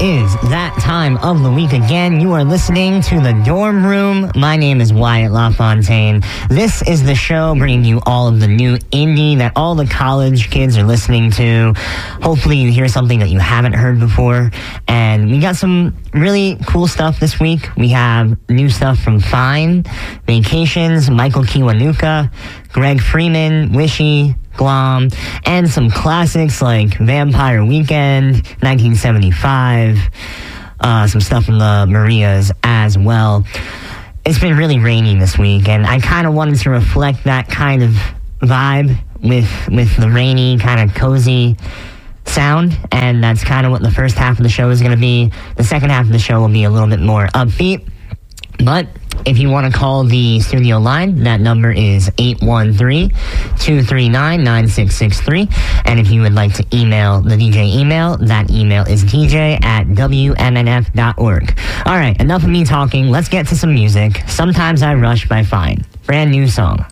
is that time of the week again. You are listening to The Dorm Room. My name is Wyatt LaFontaine. This is the show bringing you all of the new indie that all the college kids are listening to. Hopefully you hear something that you haven't heard before. And we got some really cool stuff this week. We have new stuff from Fine, Vacations, Michael Kiwanuka, Greg Freeman, Wishy, Glom, and some classics like Vampire Weekend, 1975, some stuff from the Marias as well. It's been really rainy this week, and I kind of wanted to reflect that kind of vibe with the rainy, kind of cozy sound, and that's kind of what the first half of the show is going to be. The second half of the show will be a little bit more upbeat, but if you want to call the studio line, that number is 813-239-9663. And if you would like to email the DJ email, that email is dj@wmnf.org. All right, enough of me talking. Let's get to some music. Sometimes I Rush by Fine. Brand new song.